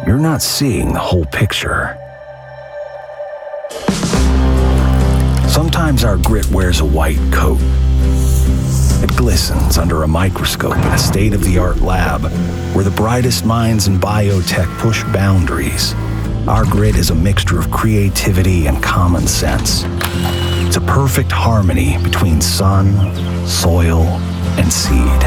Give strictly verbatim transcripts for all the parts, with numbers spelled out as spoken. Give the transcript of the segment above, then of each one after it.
you're not seeing the whole picture. Sometimes our grit wears a white coat. It glistens under a microscope in a state-of-the-art lab where the brightest minds in biotech push boundaries. Our grit is a mixture of creativity and common sense. It's a perfect harmony between sun, soil, and seed.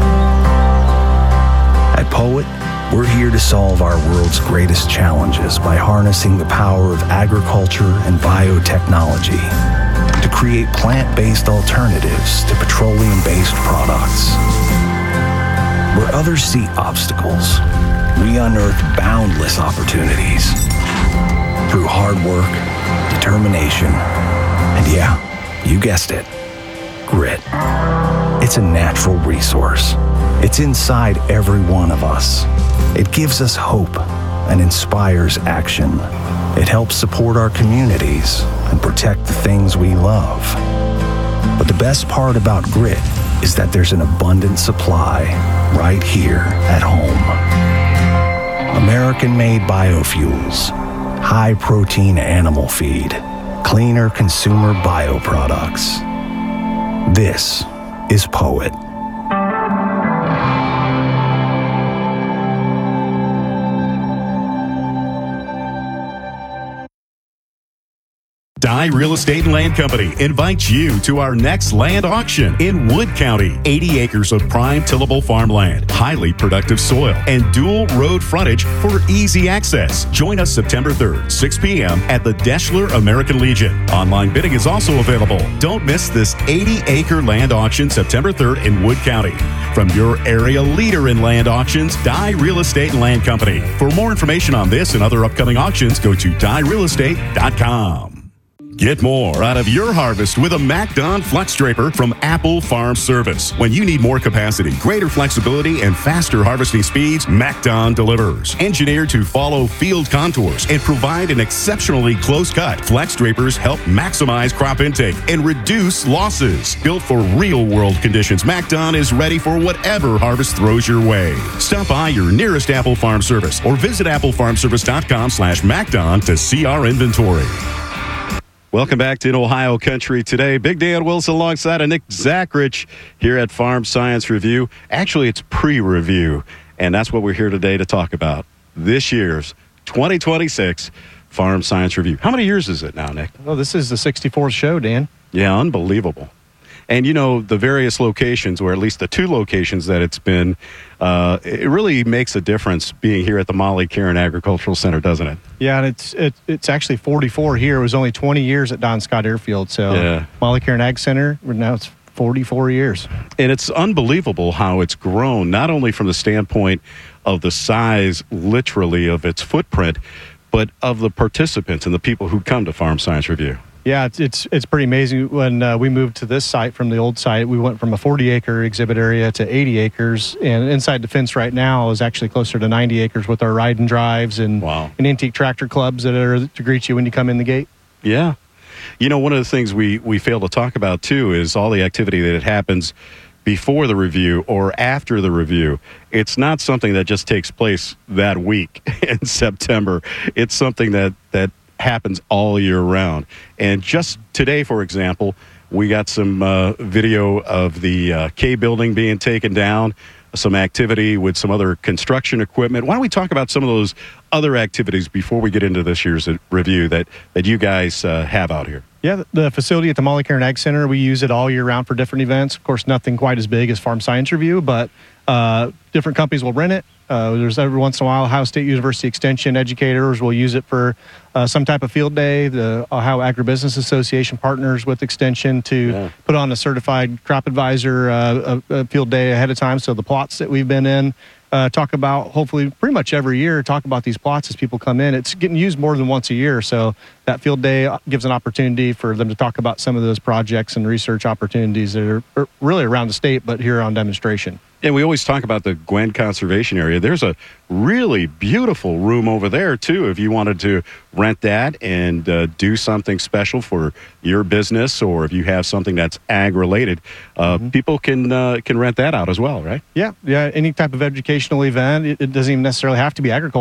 At Poet, we're here to solve our world's greatest challenges by harnessing the power of agriculture and biotechnology to create plant-based alternatives to petroleum-based products. Where others see obstacles, we unearth boundless opportunities. Through hard work, determination, and yeah, you guessed it, grit. It's a natural resource. It's inside every one of us. It gives us hope and inspires action. It helps support our communities and protect the things we love. But the best part about grit is that there's an abundant supply right here at home. American-made biofuels, high-protein animal feed, cleaner consumer bioproducts. This is Poet. Dye Real Estate and Land Company invites you to our next land auction in Wood County. eighty acres of prime tillable farmland, highly productive soil, and dual road frontage for easy access. Join us September third, six p.m. at the Deschler American Legion. Online bidding is also available. Don't miss this eighty acre land auction September third in Wood County. From your area leader in land auctions, Dye Real Estate and Land Company. For more information on this and other upcoming auctions, go to dye real estate dot com. Get more out of your harvest with a MacDon Flex Draper from Apple Farm Service. When you need more capacity, greater flexibility, and faster harvesting speeds, MacDon delivers. Engineered to follow field contours and provide an exceptionally close cut, Flex Drapers help maximize crop intake and reduce losses. Built for real-world conditions, MacDon is ready for whatever harvest throws your way. Stop by your nearest Apple Farm Service or visit apple farm service dot com slash MacDon to see our inventory. Welcome back to In Ohio Country today. Big Dan Wilson alongside of Nick Zachrich here at Farm Science Review. Actually, it's pre-review, and that's what we're here today to talk about. This year's twenty twenty-six Farm Science Review. How many years is it now, Nick? Well, this is the sixty-fourth show, Dan. Yeah, unbelievable. And, you know, the various locations, or at least the two locations that it's been, uh, it really makes a difference being here at the Molly Caron Agricultural Center, doesn't it? Yeah, and it's it, it's actually forty-four here. It was only twenty years at Don Scott Airfield. So yeah. Molly Caron Ag Center, now it's forty-four years. And it's unbelievable how it's grown, not only from the standpoint of the size, literally, of its footprint, but of the participants and the people who come to Farm Science Review. Yeah, it's it's, it's pretty amazing. When uh, we moved to this site from the old site, we went from a forty acre exhibit area to eighty acres. And inside the fence right now is actually closer to ninety acres with our ride and drives and, wow. and antique tractor clubs that are to greet you when you come in the gate. Yeah. You know, one of the things we, we fail to talk about, too, is all the activity that happens before the review or after the review. It's not something that just takes place that week in September. It's something that, that happens all year round. And just today, for example, we got some uh, video of the uh, K building being taken down, some activity with some other construction equipment. Why don't we talk about some of those other activities before we get into this year's review that, that you guys uh, have out here? Yeah, the facility at the Molly Caron Ag Center, we use it all year round for different events. Of course, nothing quite as big as Farm Science Review, but uh, different companies will rent it. Uh, there's every once in a while, Ohio State University Extension educators will use it for uh, some type of field day. The Ohio Agribusiness Association partners with Extension to yeah. put on a certified crop advisor uh, a, a field day ahead of time. So the plots that we've been in, uh, talk about hopefully pretty much every year, talk about these plots as people come in. It's getting used more than once a year. So that field day gives an opportunity for them to talk about some of those projects and research opportunities that are really around the state, but here on demonstration. And we always talk about the Gwen Conservation Area. There's a really beautiful room over there, too, if you wanted to rent that and uh, do something special for your business, or if you have something that's ag-related, uh, mm-hmm. people can uh, can rent that out as well, right? Yeah, yeah. Any type of educational event. It, it doesn't even necessarily have to be agriculture.